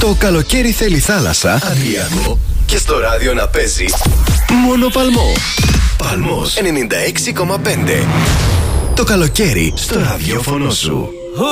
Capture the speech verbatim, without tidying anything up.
Το καλοκαίρι θέλει θάλασσα, Αδριακό, και στο ράδιο να παίζει μόνο Παλμό. Παλμός ενενήντα έξι κόμμα πέντε. Το καλοκαίρι στο ραδιόφωνο σου.